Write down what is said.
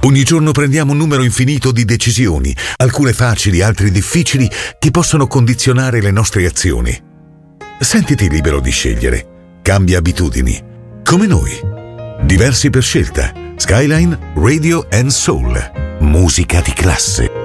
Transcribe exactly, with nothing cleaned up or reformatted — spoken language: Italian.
Ogni giorno prendiamo un numero infinito di decisioni, alcune facili, altre difficili, che possono condizionare le nostre azioni. Sentiti libero di scegliere. Cambia abitudini. Come noi. Diversi per scelta. Skyline Radio and Soul. Musica di classe.